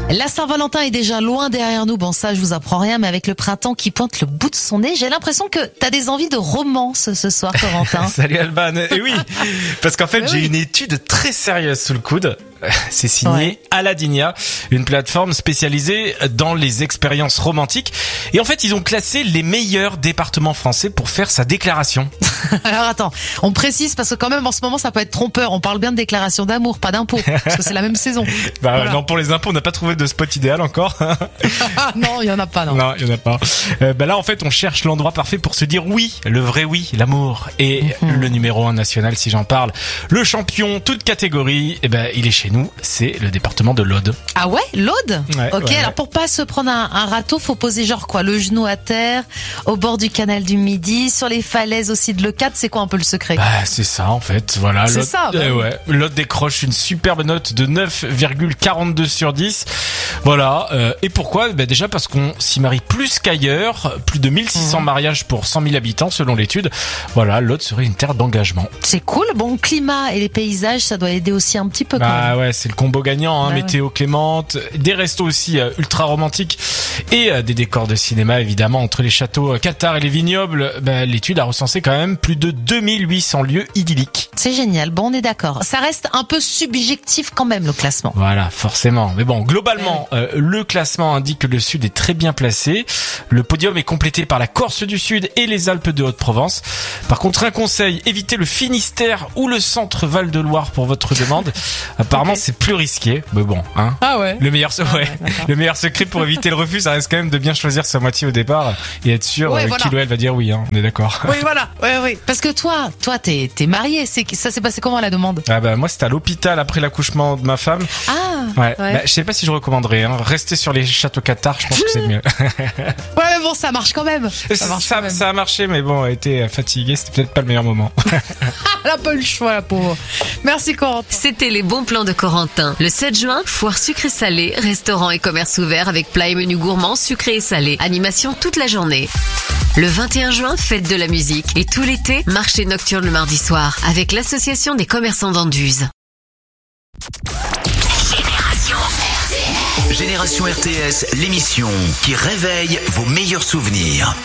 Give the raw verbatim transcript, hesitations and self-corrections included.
La Saint-Valentin est déjà loin derrière nous. Bon, ça, je vous apprends rien, mais avec le printemps qui pointe le bout de son nez, j'ai l'impression que t'as des envies de romance ce soir, Corentin. Salut Alban. Et oui, parce qu'en fait, Mais j'ai oui. une étude très sérieuse sous le coude. C'est signé Ouais. Aladinia, une plateforme spécialisée dans les expériences romantiques. Et en fait, ils ont classé les meilleurs départements français pour faire sa déclaration. Alors attends, on précise parce que quand même en ce moment ça peut être trompeur. On parle bien de déclaration d'amour, pas d'impôt, parce que c'est la même saison. Bah Voilà. non, pour les impôts, on n'a pas trouvé de spot idéal encore. Ah non, il y en a pas, non. Non, il y en a pas. Euh, bah là, en fait, on cherche l'endroit parfait pour se dire oui, le vrai oui, l'amour. Et Mhm. le numéro un national, si j'en parle, le champion, toute catégorie, eh ben, il est chez nous. C'est le département de l'Aude. Ah ouais, l'Aude. Ouais, Ok, ouais, alors ouais. pour pas se prendre un, un râteau, faut poser genre quoi, le genou à terre, au bord du canal du Midi, sur les falaises aussi de Leucate. C'est quoi un peu le secret? Bah, c'est ça, en fait. Voilà. C'est L'Aude- ça, bah euh, oui. ouais. L'Aude décroche une superbe note de neuf virgule quarante-deux sur dix. Voilà. Euh, et pourquoi? Bah, déjà parce qu'on s'y marie plus qu'ailleurs. Plus de mille six cents Mhm. mariages pour cent mille habitants, selon l'étude. Voilà. L'Aude serait une terre d'engagement. C'est cool. Bon, le climat et les paysages, ça doit aider aussi un petit peu quand même. Bah ouais, c'est le combo gagnant, hein, Bah météo clémente, des restos aussi euh, ultra romantiques et euh, des décors de cinéma évidemment entre les châteaux euh, Qatar et les vignobles. Bah, l'étude a recensé quand même plus de deux mille huit cents lieux idylliques. C'est génial. Bon, on est d'accord. Ça reste un peu subjectif quand même le classement. Voilà, forcément. Mais bon, globalement, euh, le classement indique que le Sud est très bien placé. Le podium est complété par la Corse du Sud et les Alpes de Haute-Provence. Par contre, un conseil, évitez le Finistère ou le centre Val-de-Loire pour votre demande. Apparemment, Ok. c'est plus risqué. Mais bon, hein. Ah ouais. Le meilleur, se- Ah ouais. ouais, d'accord. Le meilleur secret pour éviter le refus, ça reste quand même de bien choisir sa moitié au départ et être sûr Ouais, euh, voilà. qu'il ou elle va dire oui, hein. On est d'accord. Oui, voilà. Oui, oui. Parce que toi, toi, t'es, t'es marié. C'est, ça s'est passé comment la demande? Ah bah moi c'était à l'hôpital après l'accouchement de ma femme. Ah. Ouais. Ouais. Bah, je sais pas si je recommanderais. Hein. Rester sur les châteaux Qatar, je pense que c'est mieux. Ouais, mais bon, ça marche quand même. Ça ça, marche ça, quand même. ça a marché, mais bon, elle était fatiguée, c'était peut-être pas le meilleur moment. Elle a pas eu le choix, la pauvre. Merci, Corentin. C'était les bons plans de Corentin. Le sept juin, foire sucré-salé, restaurant et commerce ouvert avec plats et menus gourmands sucrés et salés. Animation toute la journée. Le vingt et un juin, fête de la musique. Et tout l'été, marché nocturne le mardi soir avec l'association des commerçants d'Anduze. Génération R T S, l'émission qui réveille vos meilleurs souvenirs.